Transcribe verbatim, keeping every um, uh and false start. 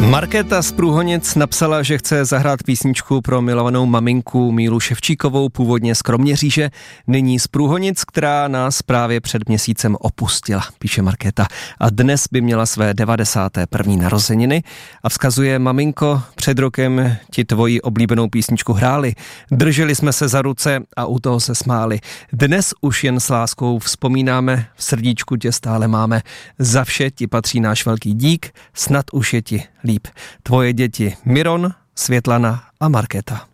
Markéta z Průhonic napsala, že chce zahrát písničku pro milovanou maminku Mílu Ševčíkovou, původně z Kroměříže, nyní z Průhonic, která nás právě před měsícem opustila, píše Markéta. A dnes by měla své devadesáté první narozeniny a vzkazuje: maminko, před rokem ti tvoji oblíbenou písničku hráli, drželi jsme se za ruce a u toho se smáli. Dnes už jen s láskou vzpomínáme, v srdíčku tě stále máme, za vše ti patří náš velký dík, snad už je ti líp. Tvoje děti Miron, Světlana a Markéta.